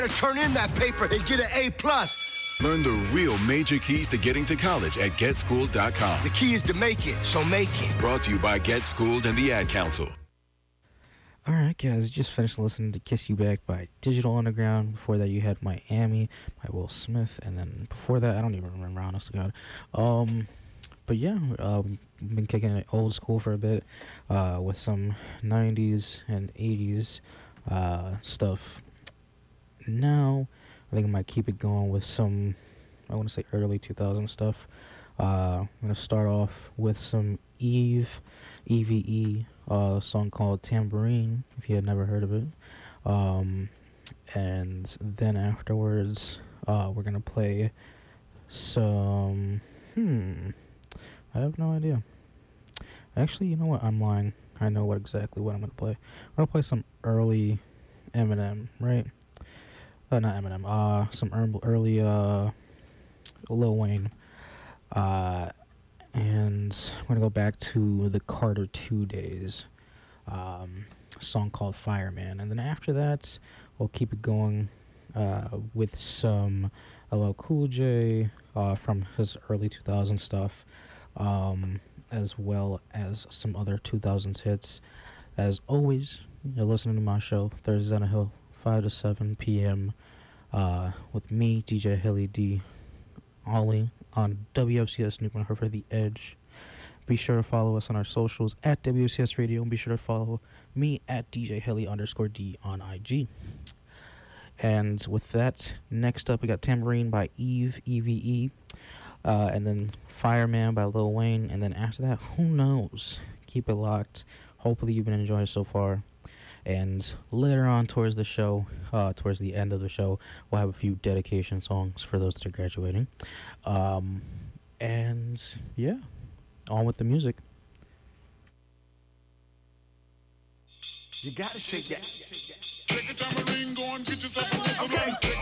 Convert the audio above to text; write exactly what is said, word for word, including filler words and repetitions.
Turn in that paper and get an A plus. Learn the real major keys to getting to college at get schooled dot com. The key is to make it, so make it. Brought to you by Get Schooled and the Ad Council. All right, guys, just finished listening to Kiss You Back by Digital Underground. Before that, you had Miami by Will Smith. And then before that, I don't even remember, honest to God. Um, but yeah, um, been kicking it old school for a bit uh, with some nineties and eighties uh, stuff. Now, I think I might keep it going with some, I want to say early two thousands stuff. Uh, I'm going to start off with some Eve, E V E, uh, a song called Tambourine, if you had never heard of it. Um, and then afterwards, uh, we're going to play some, hmm, I have no idea. Actually, you know what? I'm lying. I know what exactly what I'm going to play. I'm going to play some early Eminem, right? Uh, not Eminem, uh, some early, uh, Lil Wayne, uh, and I'm gonna go back to the Carter two days, um, a song called Fireman, and then after that, we'll keep it going, uh, with some L L Cool J, uh, from his early two thousands stuff, um, as well as some other two thousands hits. As always, you're listening to my show, Thursdays on a Hill, five to seven p.m., uh, with me, D J Hilly D. Ollie, on W F C S Newport Harbor, The Edge. Be sure to follow us on our socials at W F C S Radio, and be sure to follow me at D J Hilly underscore D on I G. And with that, next up, we got Tambourine by Eve, E V E, uh, and then Fireman by Lil Wayne, and then after that, who knows? Keep it locked. Hopefully you've been enjoying it so far. And later on towards the show, uh, towards the end of the show, we'll have a few dedication songs for those that are graduating. Um, and yeah, on with the music. You gotta shake that. Take a tambourine, go and get yourself a whistle. Okay.